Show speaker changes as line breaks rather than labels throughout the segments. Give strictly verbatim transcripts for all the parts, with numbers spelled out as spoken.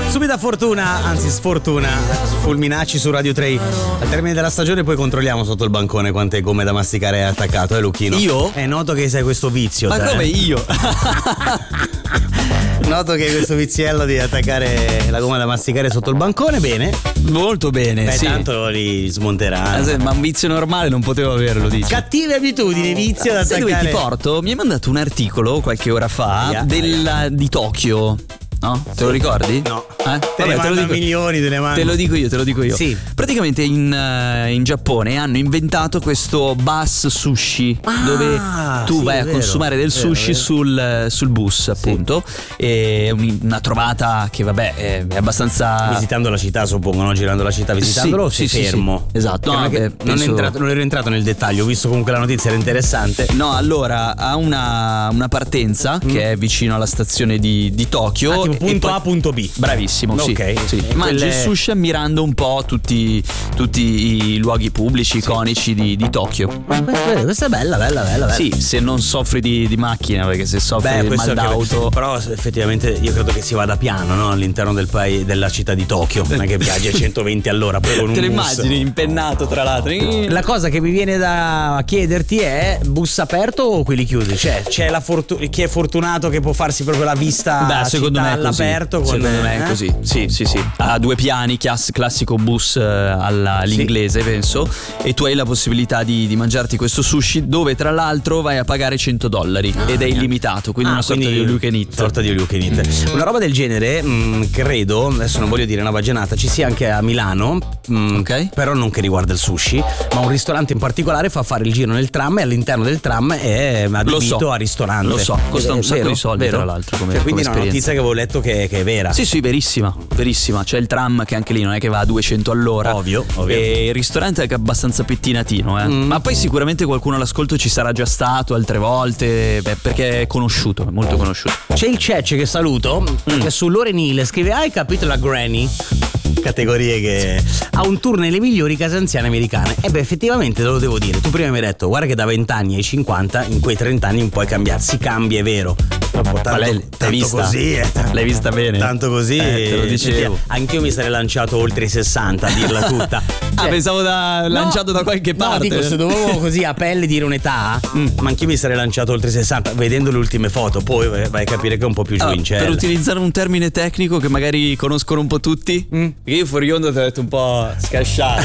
Subita fortuna, anzi sfortuna, Fulminacci su Radio tre. Al termine della stagione poi controlliamo sotto il bancone quante gomme da masticare hai attaccato, eh Lucchino?
Io?
È noto che sei questo vizio.
Ma
te,
come
eh?
io?
Noto che hai questo viziello di attaccare la gomma da masticare sotto il bancone, bene.
Molto bene,
Beh,
sì.
tanto li smonteranno.
Ma se- Ma un vizio normale non potevo averlo, dici.
Cattive abitudini, vizio da
Sai dove
attaccare.
ti porto? Mi hai mandato un articolo qualche ora fa
Aia,
della, di Tokyo. No? Te lo ricordi?
No.
Eh?
Te ne manda milioni, te ne manda.
Te lo dico io, te lo dico io.
Sì.
Praticamente in, eh, in Giappone hanno inventato questo bus sushi,
Ah,
dove tu
sì,
vai a
vero,
consumare del
vero,
sushi
vero.
sul, sul bus, appunto. È un- una trovata che, vabbè, è, è abbastanza.
Visitando la città, suppongo, no? Girando la città, visitandolo,
Sì,
sei
sì, sì,
fermo.
sì. Esatto.
Che non,
No,
è che-
beh,
non,
penso-
è entrato- non ero entrato nel dettaglio, ho visto comunque la notizia, era interessante.
No, allora ha una, una partenza che è vicino alla stazione di, di Tokyo.
Ah, tipo
e
punto
poi-
A, punto B.
Bravissimo, sì.
Ok.
sì.
E
Mangi
quelle-
il sushi ammirando un po' tutti, tutti i luoghi pubblici iconici di, di Tokyo.
Questa, questa è bella, bella, bella, bella.
Sì, se non soffri di, di macchina, perché se soffri
Beh,
di
questo
mal
è che-
d'auto.
però effettivamente io credo che si vada piano, no? All'interno del paese, della città di Tokyo. Non è che viaggi a centoventi all'ora, poi con un
Te lo
bus.
immagini impennato, tra l'altro.
La cosa che mi viene da chiederti è bus aperto o quelli chiusi? Cioè, c'è la fortu- chi è fortunato che può farsi proprio la vista
Beh, secondo
città
me è così.
all'aperto con,
Secondo me è
eh?
così. Sì, sì, sì. Ha due piani, chiass- classico bus eh, alla- all'inglese, penso. E tu hai la possibilità di, di mangiarti questo sushi, dove tra l'altro vai a pagare cento dollari ed è illimitato, quindi
Ah,
una sorta
quindi
di all you can eat.
sorta di all you can eat. Una roba del genere, mh, credo, adesso non voglio dire una baggianata, ci sia anche a Milano, mh,
Ok.
però non che riguarda il sushi, ma un ristorante in particolare fa fare il giro nel tram e all'interno del tram è adibito
so.
a ristorante.
Lo so, costa un
Eh,
sacco
vero?
di soldi,
Vero?
tra l'altro, come-
Cioè, quindi
come
è una
esperienza.
notizia che avevo letto che, che è vera.
Sì, sì, verissima, verissima. C'è il tram che anche lì non è che va a duecento all'ora.
Ovvio, ovvio.
E il ristorante è abbastanza pettinatino, eh.
Mm.
Ma poi sicuramente qualcuno all'ascolto ci sarà già stato altre volte, beh, perché è conosciuto, è molto conosciuto.
C'è il Cece che saluto,
Mm.
che su Lore Nile scrive: hai capito la Granny? Categorie che ha un tour nelle migliori case anziane americane. E beh, effettivamente te lo devo dire. Tu prima mi hai detto, guarda che da venti anni ai cinquanta, in quei trenta anni puoi cambiare. Si cambia, è vero. Tanto,
Ma lei- l'hai
tanto
vista?
così, eh, t-
L'hai vista bene?
Tanto così,
Eh, te lo dicevo.
anch'io mi sarei lanciato oltre i sessanta, a dirla tutta.
Ah,
Cioè,
pensavo da, lanciato da qualche
No,
parte.
dico, se dovevo così a pelle dire un'età,
Mm.
ma anch'io mi sarei lanciato oltre i sessanta. Vedendo le ultime foto, poi vai a capire che è un po' più giù
Allora,
in cielo.
per utilizzare un termine tecnico che magari conoscono un po' tutti,
Mm.
perché io fuori onda ti ho detto un po' scasciato.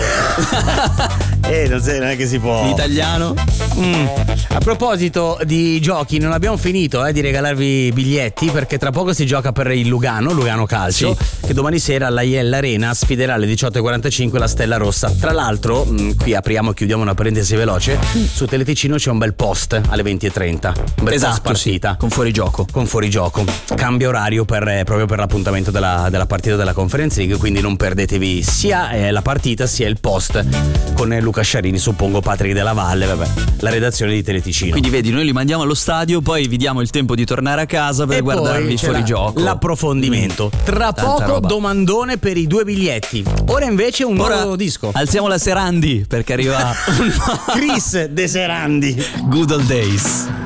Eh, non, sei, non è che si può.
In italiano?
Mm. A proposito di giochi, non abbiamo finito eh, di regalarvi biglietti, perché tra poco si gioca per il Lugano, Lugano Calcio, che domani sera alla I L Arena sfiderà alle diciotto e quarantacinque la Stella Rossa. Tra l'altro, mh, qui apriamo e chiudiamo una parentesi veloce, su Teleticino c'è un bel post alle venti e trenta, un bel post
Esatto, sì,
partita.
con fuorigioco.
Con fuorigioco, cambia orario per, eh, proprio per l'appuntamento della, della partita della Conference League, quindi non perdetevi sia eh, la partita sia il post con eh, Luca Sciarini, suppongo Patrick Della Valle, vabbè, la redazione di Teleticino.
Quindi vedi, noi li mandiamo allo stadio, poi vi diamo il tempo di tornare a casa per
E
guardarli
poi c'è
fuori
la-
gioco.
l'approfondimento. Tra
Tanta
poco
roba.
domandone per i due biglietti. Ora invece un
Ora
nuovo disco.
alziamo la serandi perché arriva un
Chris De Serandi.
Good Old Days.